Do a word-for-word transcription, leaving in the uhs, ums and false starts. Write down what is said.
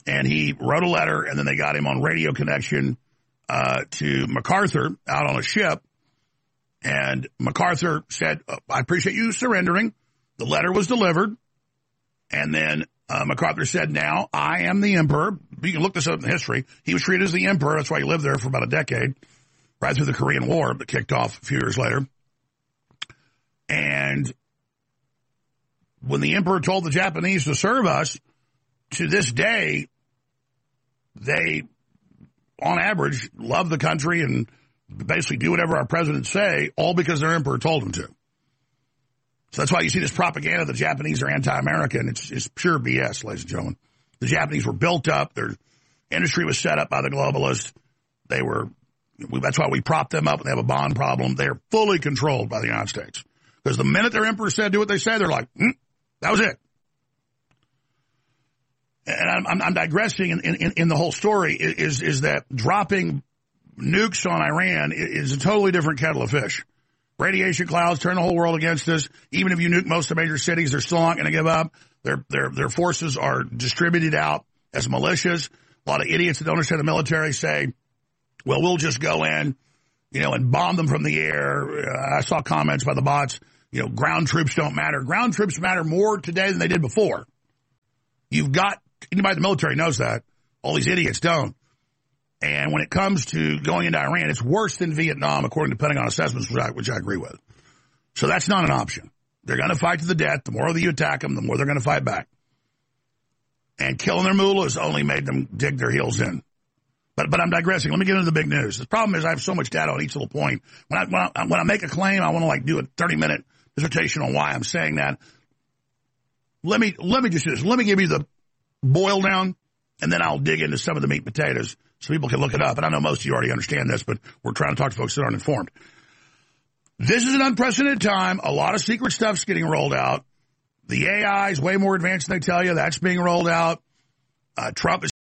And he wrote a letter, and then they got him on radio connection uh, to MacArthur out on a ship. And MacArthur said, I appreciate you surrendering. The letter was delivered. And then uh, MacArthur said, now I am the emperor. You can look this up in history. He was treated as the emperor. That's why he lived there for about a decade, right through the Korean War that kicked off a few years later. And when the emperor told the Japanese to serve us, to this day, they, on average, love the country and basically do whatever our presidents say, all because their emperor told them to. So that's why you see this propaganda the Japanese are anti-American. It's, it's pure B S, ladies and gentlemen. The Japanese were built up. Their industry was set up by the globalists. They were, that's why we prop them up when they have a bond problem. They're fully controlled by the United States. Because the minute their emperor said do what they said, they're like, mm, that was it. And I'm, I'm digressing in, in, in the whole story, is, is that dropping nukes on Iran is a totally different kettle of fish. Radiation clouds turn the whole world against us. Even if you nuke most of the major cities, they're still not going to give up. Their, their, their forces are distributed out as militias. A lot of idiots that don't understand the military say, well, we'll just go in, you know, and bomb them from the air. Uh, I saw comments by the bots, you know, ground troops don't matter. Ground troops matter more today than they did before. You've got, anybody in the military knows that. All these idiots don't. And when it comes to going into Iran, it's worse than Vietnam, according to Pentagon assessments, which I, which I agree with. So that's not an option. They're going to fight to the death. The more that you attack them, the more they're going to fight back. And killing their mullahs only made them dig their heels in. But but I'm digressing. Let me get into the big news. The problem is I have so much data on each little point. When I, when I, when I make a claim, I want to like do a thirty-minute dissertation on why I'm saying that. Let me, let me just do this. Let me give you the boil down, and then I'll dig into some of the meat and potatoes so people can look it up. And I know most of you already understand this, but we're trying to talk to folks that aren't informed. This is an unprecedented time. A lot of secret stuff's getting rolled out. The A I is way more advanced than they tell you. That's being rolled out. Uh, Trump is